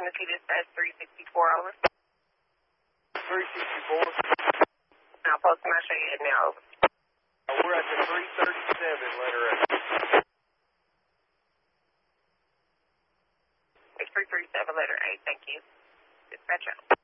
Tennessee Dispatch 364, over. 364. Now, Postmaster Ed, now, over. We're at the 337, letter A. It's 337, letter A, thank you. Dispatch out.